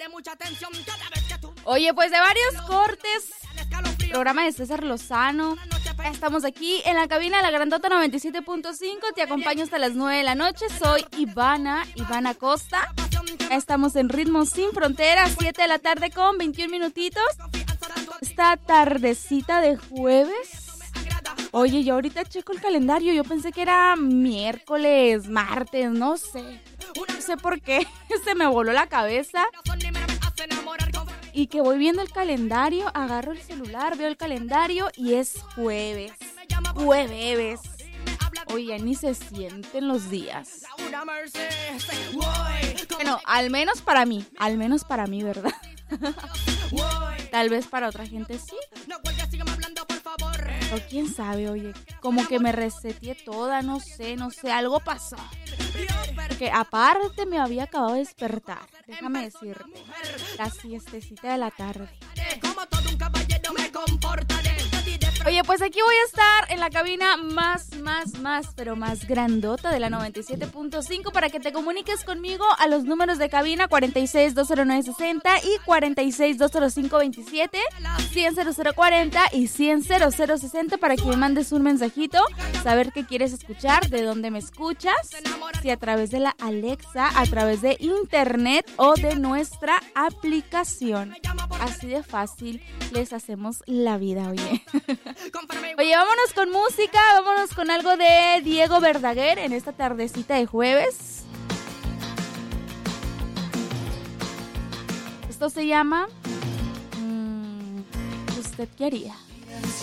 Oye, pues de varios cortes, programa de César Lozano. Estamos aquí en la cabina de la Grandota 97.5. Te acompaño hasta las 9 de la noche. Soy Ivana Costa. Estamos en Ritmo Sin Fronteras, 7 de la tarde con 21 minutitos. Esta tardecita de jueves. Oye, yo ahorita checo el calendario. Yo pensé que era miércoles, martes, no sé. No sé por qué. Se me voló la cabeza. Y que voy viendo el calendario, agarro el celular, veo el calendario y es jueves. Jueves. Oye, ni se sienten los días. Bueno, al menos para mí, ¿verdad? Tal vez para otra gente sí. O quién sabe, oye, como que me reseteé toda, no sé, algo pasó. Porque aparte me había acabado de despertar, déjame decirte, la siestecita de la tarde. Oye, pues aquí voy a estar en la cabina más grandota de la 97.5 para que te comuniques conmigo a los números de cabina 46-209-60 y 46-205-27, 100-0040 y 100-0060 para que me mandes un mensajito, saber qué quieres escuchar, de dónde me escuchas, si a través de la Alexa, a través de internet o de nuestra aplicación. Así de fácil les hacemos la vida, oye. Oye, vámonos con música, vámonos con algo de Diego Verdaguer en esta tardecita de jueves. Esto se llama ¿Usted qué haría?